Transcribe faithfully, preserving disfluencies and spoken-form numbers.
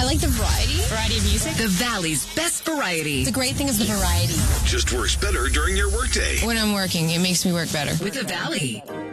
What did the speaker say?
I like the variety. Variety of music. The Valley's best variety. The great thing is the variety. Just works better during your workday. When I'm working, it makes me work better. With the Valley.